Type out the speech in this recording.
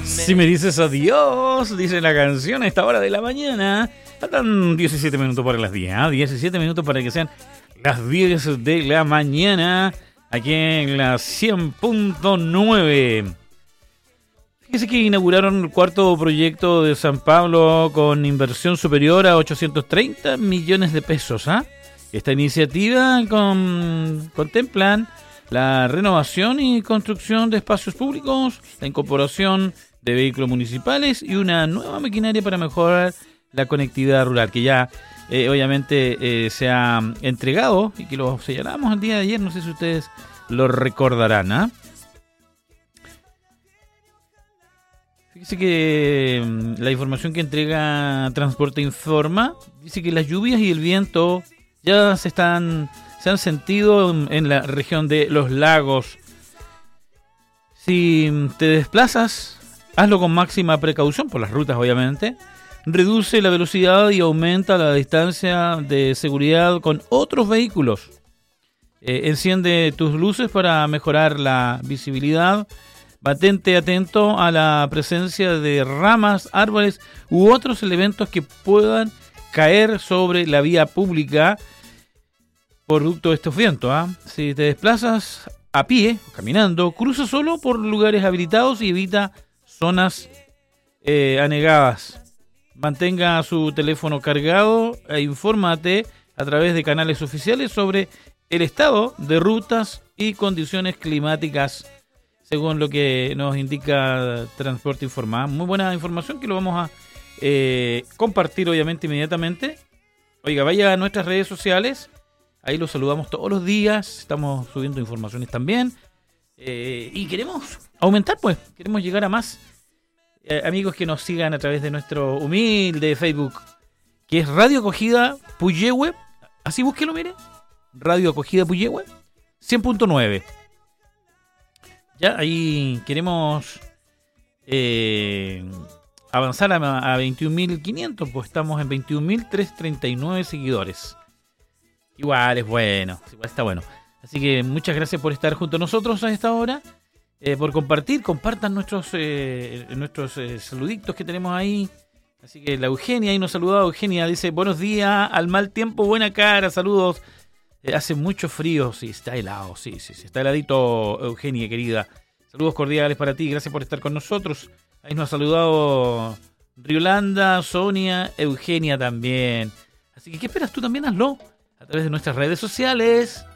Si me dices adiós, dice la canción a esta hora de la mañana. Faltan 17 minutos para las 10, ¿eh? 17 minutos para que sean las 10 de la mañana, aquí en la 100.9. Fíjese que inauguraron el cuarto proyecto de San Pablo con inversión superior a 830 millones de pesos. Esta iniciativa contemplan la renovación y construcción de espacios públicos, la incorporación de vehículos municipales y una nueva maquinaria para mejorar la conectividad rural, que ya obviamente se ha entregado y que lo señalamos el día de ayer, no sé si ustedes lo recordarán. Fíjese que la información que entrega Transporte Informa dice que las lluvias y el viento ya se han sentido en la región de los lagos. Si te desplazas, hazlo con máxima precaución por las rutas, obviamente. Reduce la velocidad y aumenta la distancia de seguridad con otros vehículos. Enciende tus luces para mejorar la visibilidad. Mantente atento a la presencia de ramas, árboles u otros elementos que puedan caer sobre la vía pública producto de estos vientos. Si te desplazas a pie, caminando, cruza solo por lugares habilitados y evita zonas anegadas. Mantenga su teléfono cargado e infórmate a través de canales oficiales sobre el estado de rutas y condiciones climáticas, según lo que nos indica Transporte Informa. Muy buena información que lo vamos a compartir obviamente inmediatamente. Oiga, vaya a nuestras redes sociales, ahí los saludamos todos los días, estamos subiendo informaciones también y queremos aumentar, pues, queremos llegar a más amigos que nos sigan a través de nuestro humilde Facebook, que es Radio Acogida Puyehue. Así búsquelo, mire. Radio Acogida Puyehue 100.9. Ya ahí queremos avanzar a 21.500, pues estamos en 21.339 seguidores. Igual es bueno, igual está bueno. Así que muchas gracias por estar junto a nosotros a esta hora. Por compartan nuestros saluditos que tenemos ahí. Así que la Eugenia ahí nos saluda. Eugenia dice: buenos días, al mal tiempo buena cara, saludos. Hace mucho frío, sí, está helado, sí, está heladito, Eugenia querida. Saludos cordiales para ti, gracias por estar con nosotros. Ahí nos ha saludado Riolanda, Sonia, Eugenia también. Así que, ¿qué esperas tú? También hazlo a través de nuestras redes sociales.